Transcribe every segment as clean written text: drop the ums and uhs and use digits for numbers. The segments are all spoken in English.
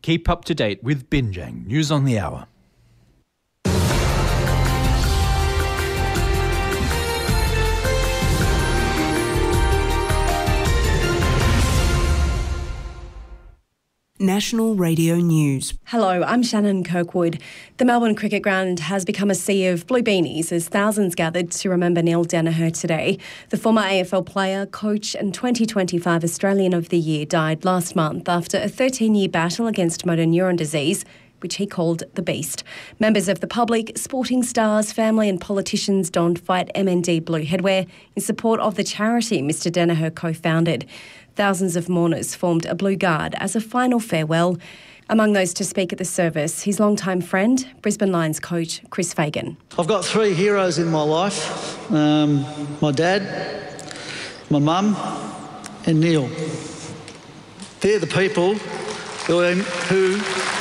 Keep up to date with Binjang News on the Hour. National Radio News. Hello, I'm Shannon Kirkwood. The Melbourne Cricket Ground has become a sea of blue beanies as thousands gathered to remember Neil Daniher today. The former AFL player, coach and 2025 Australian of the Year died last month after a 13-year battle against motor neuron disease, which he called the Beast. Members of the public, sporting stars, family and politicians donned Fight MND blue headwear in support of the charity Mr Daniher co-founded. Thousands of mourners formed a blue guard as a final farewell. Among those to speak at the service, his longtime friend, Brisbane Lions coach Chris Fagan. I've got three heroes in my life, my dad, my mum and Neil. They're the people who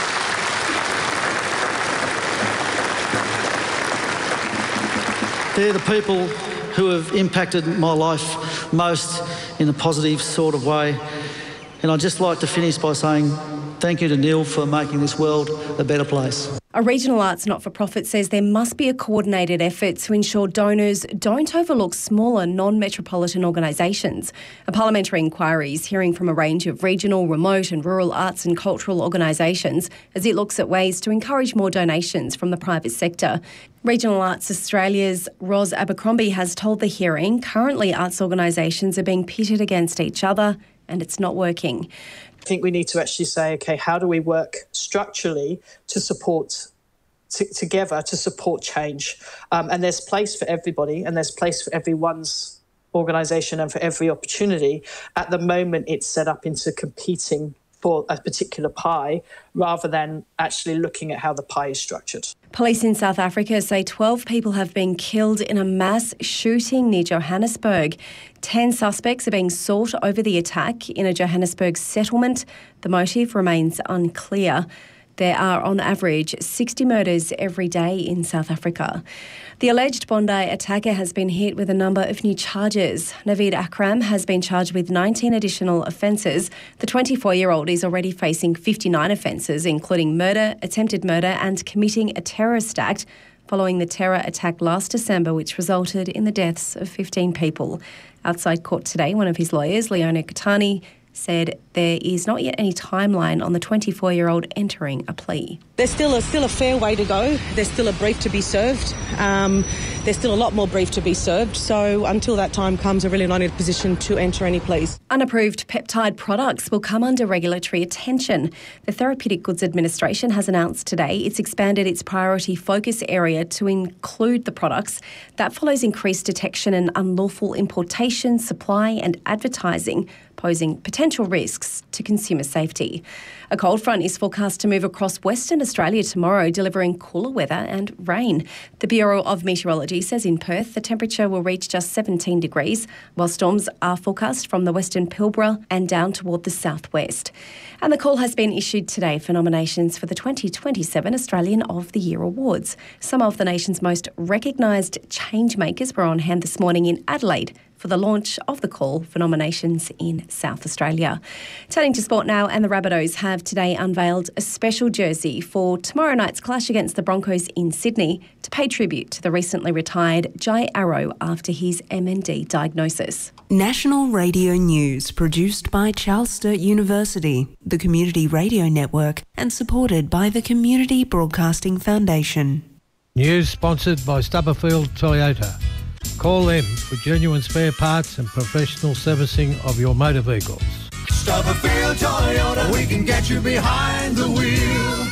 have impacted my life most in a positive sort of way. And I'd just like to finish by saying thank you to Neil for making this world a better place. A regional arts not-for-profit says there must be a coordinated effort to ensure donors don't overlook smaller non-metropolitan organisations. A parliamentary inquiry is hearing from a range of regional, remote and rural arts and cultural organisations as it looks at ways to encourage more donations from the private sector. Regional Arts Australia's Ros Abercrombie has told the hearing currently arts organisations are being pitted against each other and it's not working. I think we need to actually say, OK, how do we work structurally to support together to support change? And there's place for everybody and there's place for everyone's organisation and for every opportunity. At the moment, it's set up into competing for a particular pie rather than actually looking at how the pie is structured. Police in South Africa say 12 people have been killed in a mass shooting near Johannesburg. 10 suspects are being sought over the attack in a Johannesburg settlement. The motive remains unclear. There are, on average, 60 murders every day in South Africa. The alleged Bondi attacker has been hit with a number of new charges. Naveed Akram has been charged with 19 additional offences. The 24-year-old is already facing 59 offences, including murder, attempted murder and committing a terrorist act following the terror attack last December, which resulted in the deaths of 15 people. Outside court today, one of his lawyers, Leona Katani, said there is not yet any timeline on the 24-year-old entering a plea. There's still a fair way to go. There's still a brief to be served. There's still a lot more brief to be served. So until that time comes, we're really not in a position to enter any pleas. Unapproved peptide products will come under regulatory attention. The Therapeutic Goods Administration has announced today it's expanded its priority focus area to include the products. That follows increased detection and unlawful importation, supply and advertising, posing potential risks to consumer safety. A cold front is forecast to move across Western Australia tomorrow, delivering cooler weather and rain. The Bureau of Meteorology says in Perth the temperature will reach just 17 degrees, while storms are forecast from the Western Pilbara and down toward the southwest. And the call has been issued today for nominations for the 2027 Australian of the Year Awards. Some of the nation's most recognised changemakers were on hand this morning in Adelaide for the launch of the call for nominations in South Australia. Turning to sport now, and the Rabbitohs have today unveiled a special jersey for tomorrow night's clash against the Broncos in Sydney to pay tribute to the recently retired Jai Arrow after his MND diagnosis. National Radio News, produced by Charles Sturt University, the Community Radio Network, and supported by the Community Broadcasting Foundation. News sponsored by Stubberfield Toyota. Call them for genuine spare parts and professional servicing of your motor vehicles. Stubberfield Toyota, we can get you behind the wheel.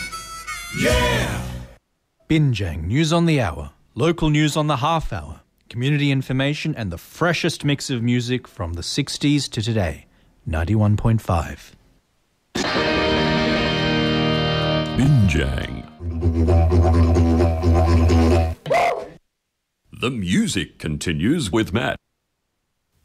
Yeah! Binjang News on the Hour. Local news on the half hour. Community information and the freshest mix of music from the 60s to today. 91.5. Binjang. The music continues with Matt.